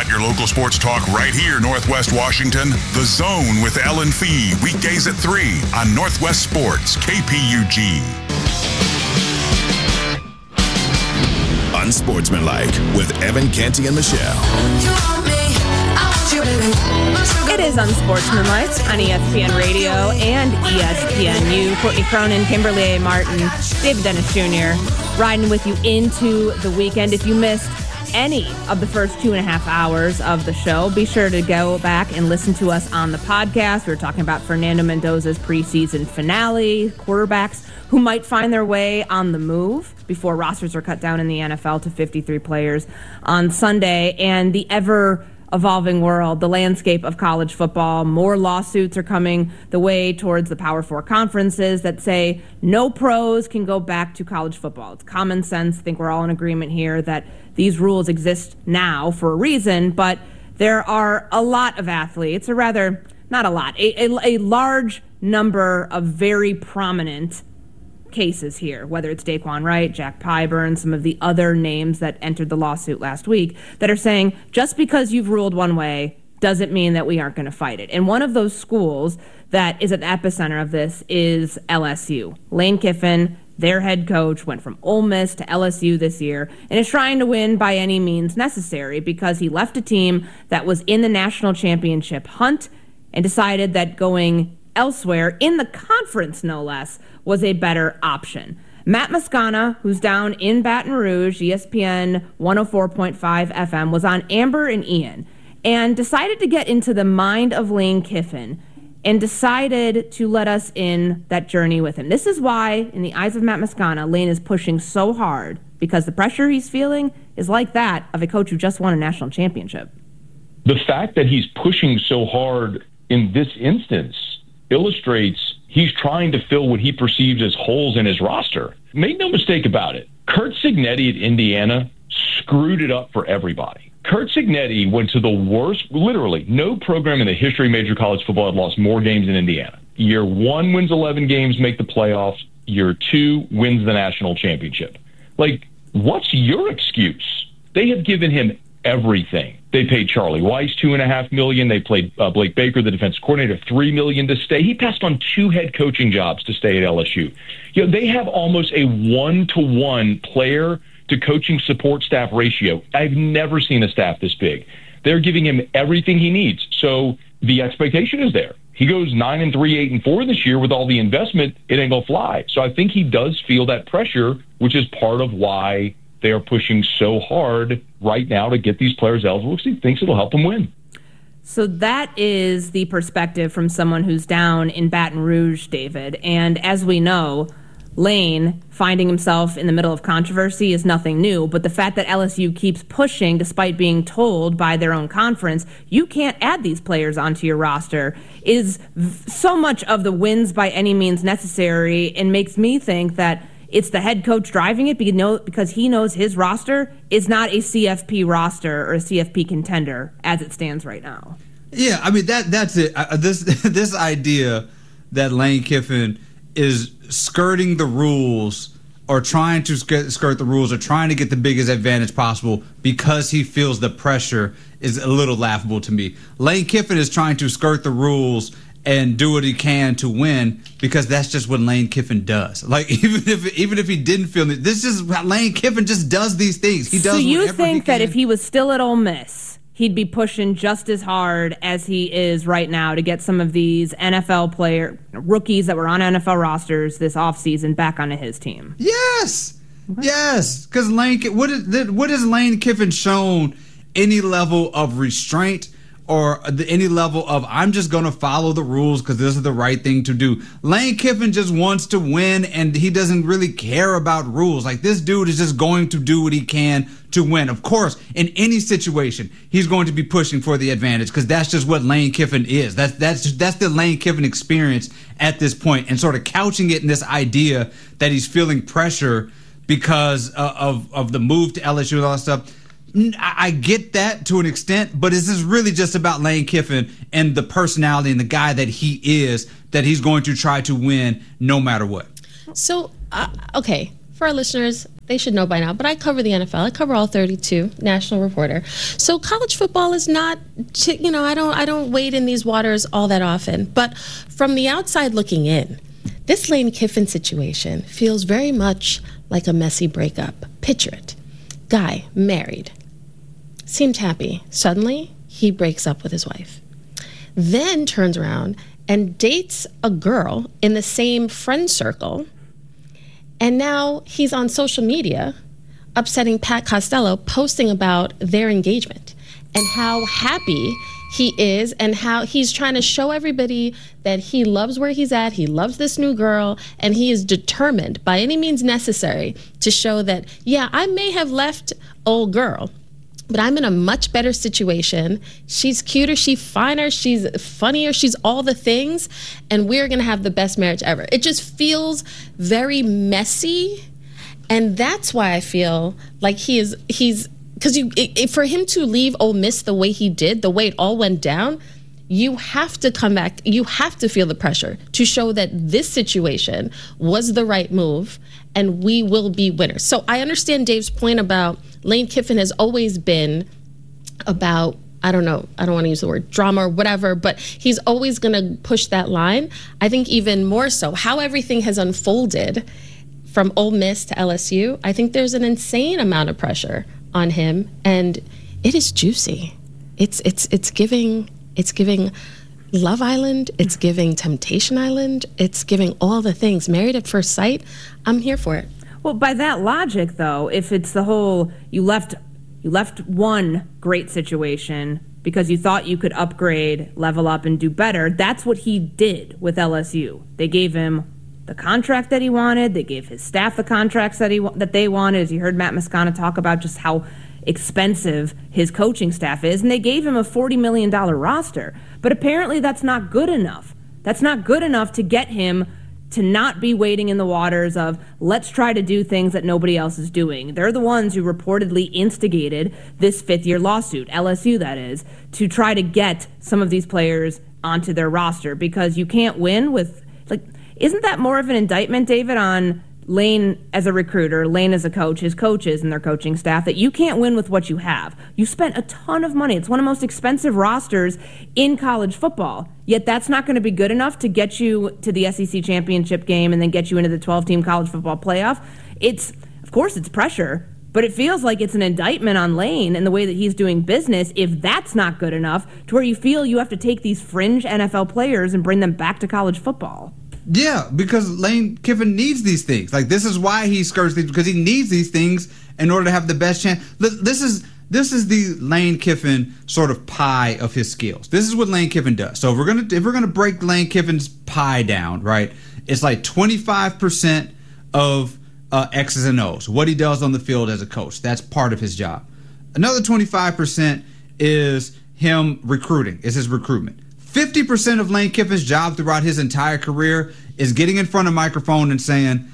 got your local sports talk right here, Northwest Washington. The Zone with Ellen Fee, weekdays at 3 on Northwest Sports, KPUG. Unsportsmanlike with Evan Canty and Michelle. It is Unsportsmanlike on ESPN Radio and ESPNU. Courtney Cronin, Kimberly A. Martin, David Dennis Jr. riding with you into the weekend. If you missed any of the first 2.5 hours of the show, be sure to go back and listen to us on the podcast. We were talking about Fernando Mendoza's preseason finale, quarterbacks who might find their way on the move before rosters are cut down in the NFL to 53 players on Sunday, and the ever-evolving world, the landscape of college football. More lawsuits are coming the way towards the Power Four conferences that say no pros can go back to college football. It's common sense. I think we're all in agreement here that these rules exist now for a reason, but there are a lot of athletes, or rather, not a lot, a large number of very prominent cases here, whether it's Daquan Wright, Jack Pyburn, some of the other names that entered the lawsuit last week, that are saying just because you've ruled one way doesn't mean that we aren't going to fight it. And one of those schools that is at the epicenter of this is LSU. Lane Kiffin, their head coach, went from Ole Miss to LSU this year and is trying to win by any means necessary because he left a team that was in the national championship hunt and decided that going elsewhere, in the conference no less, was a better option. Matt Moscona, who's down in Baton Rouge, ESPN 104.5 FM, was on Amber and Ian and decided to get into the mind of Lane Kiffin and decided to let us in that journey with him. This is why, in the eyes of Matt Moscona, Lane is pushing so hard, because the pressure he's feeling is like that of a coach who just won a national championship. The fact that he's pushing so hard in this instance illustrates he's trying to fill what he perceives as holes in his roster. Make no mistake about it. Curt Cignetti at Indiana screwed it up for everybody. Curt Cignetti went to the worst, literally, no program in the history of major college football had lost more games than Indiana. Year 1 wins 11 games, make the playoffs. Year 2 wins the national championship. Like, what's your excuse? They have given him everything. They paid Charlie Weiss $2.5 million. They played Blake Baker, the defense coordinator, $3 million to stay. He passed on 2 head coaching jobs to stay at LSU. You know, they have almost a 1-to-1 player to coaching support staff ratio. I've never seen a staff this big. They're giving him everything he needs. So the expectation is there. He goes 9-3, 8-4 this year with all the investment. It ain't gonna fly. So I think he does feel that pressure, which is part of why they are pushing so hard right now to get these players eligible because he thinks it'll help them win. So that is the perspective from someone who's down in Baton Rouge, David. And as we know, Lane finding himself in the middle of controversy is nothing new. But the fact that LSU keeps pushing, despite being told by their own conference, you can't add these players onto your roster, is so much of the wins by any means necessary, and makes me think that it's the head coach driving it because he knows his roster is not a CFP roster or a CFP contender as it stands right now. Yeah, I mean, that's it. This idea that Lane Kiffin is skirting the rules or trying to skirt the rules or trying to get the biggest advantage possible because he feels the pressure is a little laughable to me. Lane Kiffin is trying to skirt the rules and do what he can to win because that's just what Lane Kiffin does. Like, even if he didn't feel it, this is Lane Kiffin just does these things. He does. So you think that if he was still at Ole Miss, he'd be pushing just as hard as he is right now to get some of these NFL rookies that were on NFL rosters this offseason back onto his team? Yes. Okay. Yes. Because what has Lane Kiffin shown any level of restraint or any level of, I'm just going to follow the rules because this is the right thing to do? Lane Kiffin just wants to win, and he doesn't really care about rules. Like, this dude is just going to do what he can to win. Of course, in any situation, he's going to be pushing for the advantage because that's just what Lane Kiffin is. That's the Lane Kiffin experience at this point, and sort of couching it in this idea that he's feeling pressure because of the move to LSU and all that stuff. I get that to an extent, but this is really just about Lane Kiffin and the personality and the guy that he is, that he's going to try to win no matter what. So, okay, for our listeners, they should know by now, but I cover the NFL. I cover all 32, national reporter. So college football is not, I don't wade in these waters all that often. But from the outside looking in, this Lane Kiffin situation feels very much like a messy breakup. Picture it. Guy, married, seemed happy. Suddenly, he breaks up with his wife. Then turns around and dates a girl in the same friend circle. And now he's on social media upsetting Pat Costello, posting about their engagement and how happy he is and how he's trying to show everybody that he loves where he's at, he loves this new girl, and he is determined by any means necessary to show that, yeah, I may have left old girl, but I'm in a much better situation. She's cuter, she's finer, she's funnier, she's all the things, and we're gonna have the best marriage ever. It just feels very messy, and that's why I feel like he's because for him to leave Ole Miss the way he did, the way it all went down, you have to come back, you have to feel the pressure to show that this situation was the right move and we will be winners. So I understand Dave's point about Lane Kiffin has always been about, I don't want to use the word drama or whatever, but he's always going to push that line. I think even more so, how everything has unfolded from Ole Miss to LSU, I think there's an insane amount of pressure on him, and it is juicy. It's giving Love Island, it's giving Temptation Island, it's giving all the things. Married at First Sight, I'm here for it. Well, by that logic, though, if it's the whole you left one great situation because you thought you could upgrade, level up, and do better, that's what he did with LSU. They gave him the contract that he wanted. They gave his staff the contracts that they wanted. As you heard Matt Moscona talk about just how expensive his coaching staff is, and they gave him a $40 million roster. But apparently that's not good enough. That's not good enough to get him to not be wading in the waters of let's try to do things that nobody else is doing. They're the ones who reportedly instigated this fifth-year lawsuit, LSU that is, to try to get some of these players onto their roster because you can't win with, isn't that more of an indictment, David, on Lane as a recruiter, Lane as a coach, his coaches and their coaching staff, that you can't win with what you have? You spent a ton of money. It's one of the most expensive rosters in college football. Yet that's not going to be good enough to get you to the SEC championship game and then get you into the 12-team college football playoff. Of course, it's pressure, but it feels like it's an indictment on Lane and the way that he's doing business if that's not good enough to where you feel you have to take these fringe NFL players and bring them back to college football. Yeah, because Lane Kiffin needs these things. This is why he skirts these, because he needs these things in order to have the best chance. This is the Lane Kiffin sort of pie of his skills. This is what Lane Kiffin does. So if we're gonna break Lane Kiffin's pie down, right? It's like 25% of X's and O's, what he does on the field as a coach. That's part of his job. Another 25% is him recruiting, is his recruitment. 50% of Lane Kiffin's job throughout his entire career is getting in front of a microphone and saying,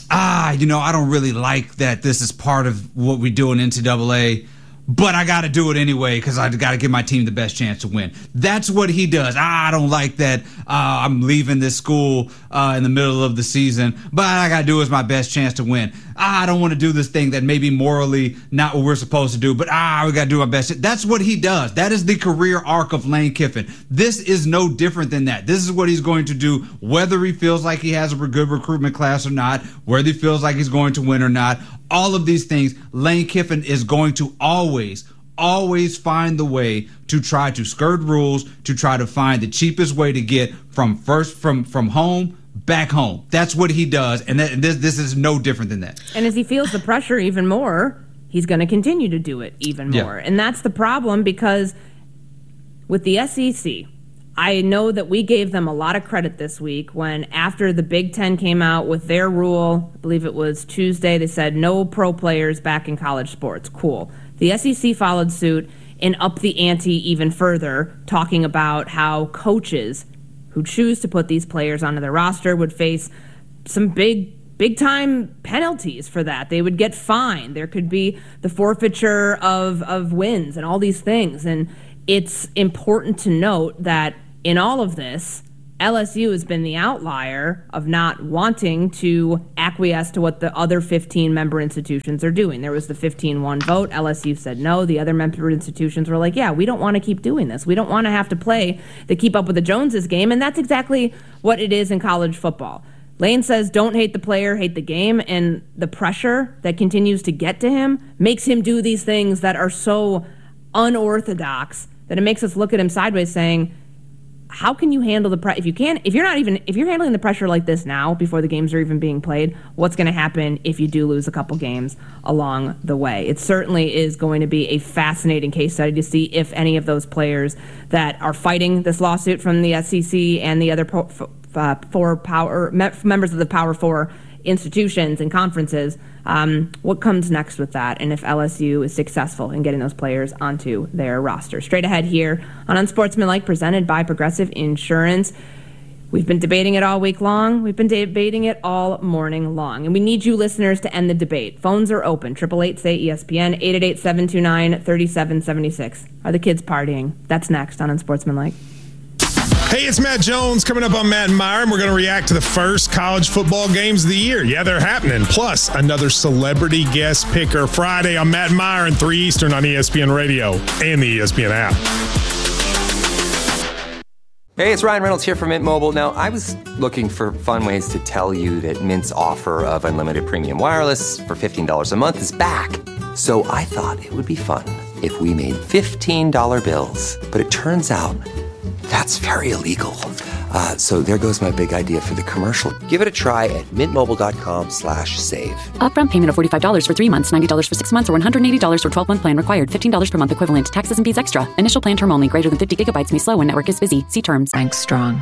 I don't really like that this is part of what we do in NCAA, but I got to do it anyway because I got to give my team the best chance to win. That's what he does. I don't like that I'm leaving this school in the middle of the season, but I got to do is my best chance to win. I don't want to do this thing that may be morally not what we're supposed to do, but we got to do our best. That's what he does. That is the career arc of Lane Kiffin. This is no different than that. This is what he's going to do, whether he feels like he has a good recruitment class or not, whether he feels like he's going to win or not. All of these things, Lane Kiffin is going to always find the way to try to skirt rules, to try to find the cheapest way to get from home back home. That's what he does, and this is no different than that. And as he feels the pressure even more, he's going to continue to do it even more. And that's the problem, because with the SEC, I know that we gave them a lot of credit this week when after the Big Ten came out with their rule, I believe it was Tuesday, they said no pro players back in college sports. Cool. The SEC followed suit and upped the ante even further, talking about how coaches who choose to put these players onto their roster would face some big-time penalties for that. They would get fined. There could be the forfeiture of wins and all these things. And it's important to note that in all of this, LSU has been the outlier of not wanting to acquiesce to what the other 15 member institutions are doing. There was the 15-1 vote. LSU said no. The other member institutions were like, yeah, we don't want to keep doing this. We don't want to have to play the keep up with the Joneses game, and that's exactly what it is in college football. Lane says don't hate the player, hate the game, and the pressure that continues to get to him makes him do these things that are so unorthodox that it makes us look at him sideways saying, how can you handle the pressure? If you're handling the pressure like this now before the games are even being played, what's going to happen if you do lose a couple games along the way? It certainly is going to be a fascinating case study to see if any of those players that are fighting this lawsuit from the SEC and the other members of the Power Four institutions and conferences, what comes next with that, and if LSU is successful in getting those players onto their roster. Straight ahead here on Unsportsmanlike, presented by Progressive Insurance. We've been debating it all week long. We've been debating it all morning long. And we need you listeners to end the debate. Phones are open. 888-SAY-ESPN, 888-729-3776. Are the kids partying? That's next on Unsportsmanlike. Hey, it's Matt Jones coming up on Matt and Meyer, and we're going to react to the first college football games of the year. Yeah, they're happening. Plus, another celebrity guest picker Friday on Matt and Meyer and 3 Eastern on ESPN Radio and the ESPN app. Hey, it's Ryan Reynolds here from Mint Mobile. Now, I was looking for fun ways to tell you that Mint's offer of unlimited premium wireless for $15 a month is back. So I thought it would be fun if we made $15 bills. But it turns out that's very illegal. So there goes my big idea for the commercial. Give it a try at mintmobile.com/save. Upfront payment of $45 for 3 months, $90 for 6 months, or $180 for 12-month plan required. $15 per month equivalent. Taxes and fees extra. Initial plan term only. Greater than 50 gigabytes may slow when network is busy. See terms. Thanks, Strong.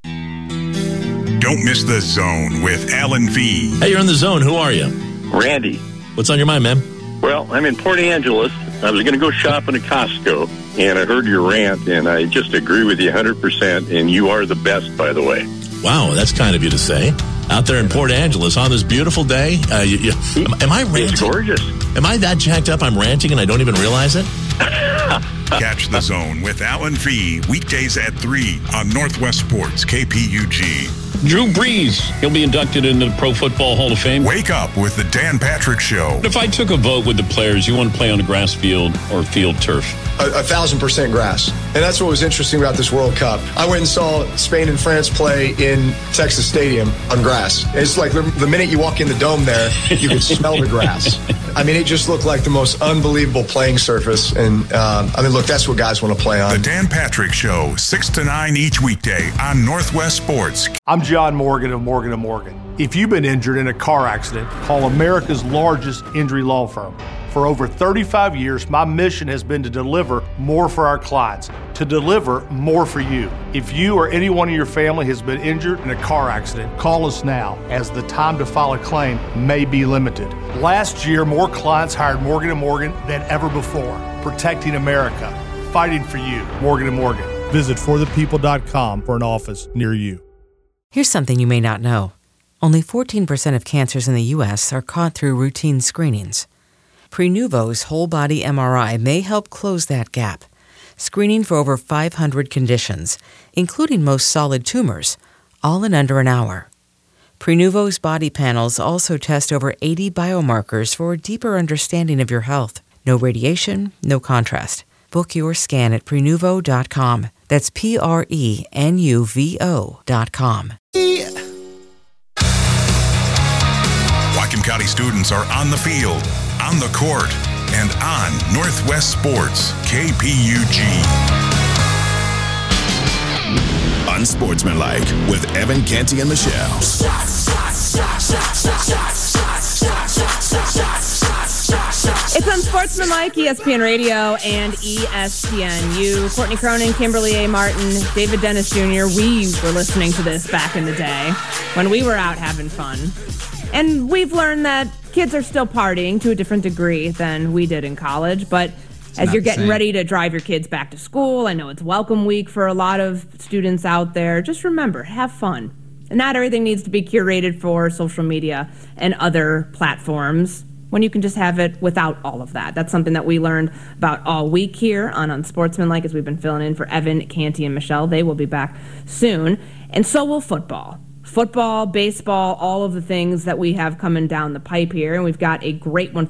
Don't miss The Zone with Alan V. Hey, you're in The Zone. Who are you? Randy. What's on your mind, man? Well, I'm in Port Angeles. I was going to go shopping at Costco, and I heard your rant, and I just agree with you 100%, and you are the best, by the way. Wow, that's kind of you to say. Out there in Port Angeles on this beautiful day. Am I ranting? It's gorgeous. Am I that jacked up I'm ranting and I don't even realize it? Catch The Zone with Alan V. weekdays at 3 on Northwest Sports, KPUG. Drew Brees, he'll be inducted into the Pro Football Hall of Fame. Wake up with the Dan Patrick Show. If I took a vote with the players, you want to play on a grass field or field turf? 1,000% grass. And that's what was interesting about this World Cup. I went and saw Spain and France play in Texas Stadium on grass. It's like the minute you walk in the dome there, you can smell the grass. I mean, it just looked like the most unbelievable playing surface. And, look, that's what guys want to play on. The Dan Patrick Show, 6 to 9 each weekday on Northwest Sports. I'm John Morgan of Morgan & Morgan. If you've been injured in a car accident, call America's largest injury law firm. For over 35 years, my mission has been to deliver more for our clients, to deliver more for you. If you or anyone in your family has been injured in a car accident, call us now, as the time to file a claim may be limited. Last year, more clients hired Morgan & Morgan than ever before, protecting America, fighting for you. Morgan & Morgan. Visit forthepeople.com for an office near you. Here's something you may not know. Only 14% of cancers in the U.S. are caught through routine screenings. Prenuvo's whole-body MRI may help close that gap, screening for over 500 conditions, including most solid tumors, all in under an hour. Prenuvo's body panels also test over 80 biomarkers for a deeper understanding of your health. No radiation, no contrast. Book your scan at Prenuvo.com. That's Prenuvo.com. Whatcom County students are on the field, on the court, and on Northwest Sports, KPUG. Unsportsmanlike with Evan Canty and Michelle. It's Unsportsmanlike, ESPN Radio and ESPNU. Courtney Cronin, Kimberly A. Martin, David Dennis Jr. We were listening to this back in the day when we were out having fun. And we've learned that kids are still partying to a different degree than we did in college. But as you're getting ready to drive your kids back to school, I know it's welcome week for a lot of students out there. Just remember, have fun. And not everything needs to be curated for social media and other platforms. when you can just have it without all of that. That's something that we learned about all week here on Unsportsmanlike as we've been filling in for Evan, Canty, and Michelle. They will be back soon. And so will football. Football, baseball, all of the things that we have coming down the pipe here. And we've got a great one